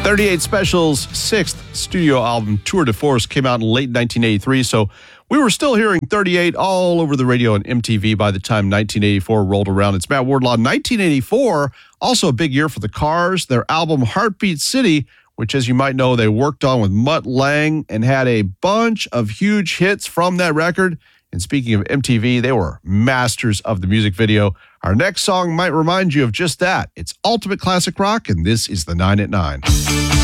38 Special's sixth studio album, Tour de Force, came out in late 1983, so we were still hearing 38 all over the radio and MTV by the time 1984 rolled around. It's Matt Wardlaw. 1984, also a big year for the Cars. Their album Heartbeat City, which, as you might know, they worked on with Mutt Lange and had a bunch of huge hits from that record. And speaking of MTV, they were masters of the music video. Our next song might remind you of just that. It's ultimate classic rock, and this is the 9 at 9.